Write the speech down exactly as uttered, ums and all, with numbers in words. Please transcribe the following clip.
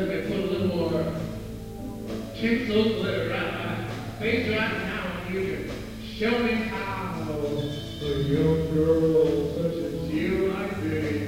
let me put a little more tinsel glitter right my face right now, and you can show me how a young girl such as you like me.